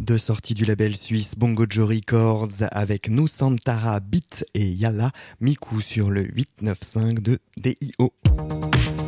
deux sorties du label suisse Bongo Joe Records avec Nous Santara Beat et Yala Miku sur le 895 de DIO.